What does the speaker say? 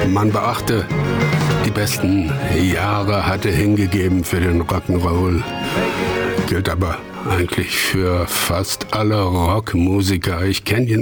Man beachte, die besten Jahre hatte hingegeben für den Rock'n'Roll. Gilt aber eigentlich für fast alle Rockmusiker. Ich kenne